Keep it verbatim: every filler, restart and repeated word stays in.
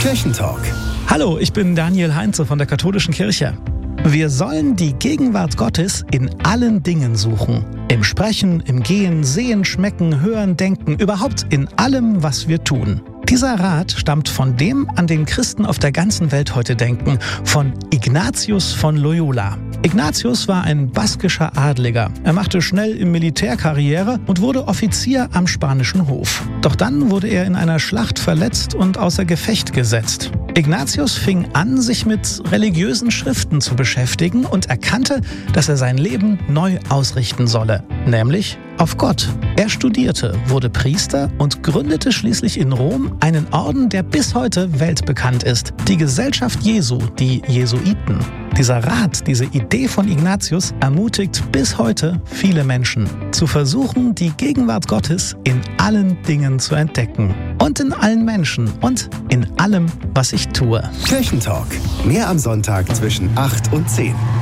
Kirchentalk. Hallo, ich bin Daniel Heinze von der Katholischen Kirche. Wir sollen die Gegenwart Gottes in allen Dingen suchen. Im Sprechen, im Gehen, Sehen, Schmecken, Hören, Denken, überhaupt in allem, was wir tun. Dieser Rat stammt von dem, an den Christen auf der ganzen Welt heute denken, von Ignatius von Loyola. Ignatius war ein baskischer Adliger. Er machte schnell im Militär Karriere und wurde Offizier am spanischen Hof. Doch dann wurde er in einer Schlacht verletzt und außer Gefecht gesetzt. Ignatius fing an, sich mit religiösen Schriften zu beschäftigen und erkannte, dass er sein Leben neu ausrichten solle, nämlich auf Gott. Er studierte, wurde Priester und gründete schließlich in Rom einen Orden, der bis heute weltbekannt ist, die Gesellschaft Jesu, die Jesuiten. Dieser Rat, diese Idee von Ignatius ermutigt bis heute viele Menschen, zu versuchen, die Gegenwart Gottes in allen Dingen zu entdecken. Und in allen Menschen und in allem, was ich tue. Kirchentalk. Mehr am Sonntag zwischen acht und zehn.